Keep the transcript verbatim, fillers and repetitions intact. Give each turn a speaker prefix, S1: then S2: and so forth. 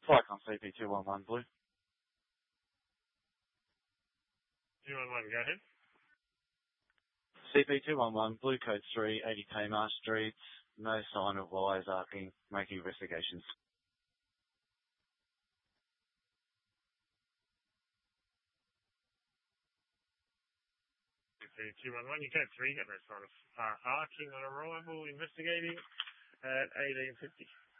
S1: Flight on C P two one one Blue.
S2: two one one, go ahead.
S1: C P two one one, Blue Code three, eighty Tamar Street. No sign of wires arcing. Making investigations.
S2: C P two one one, you code three, got no sign of uh, arcing on arrival, investigating at eighteen fifty.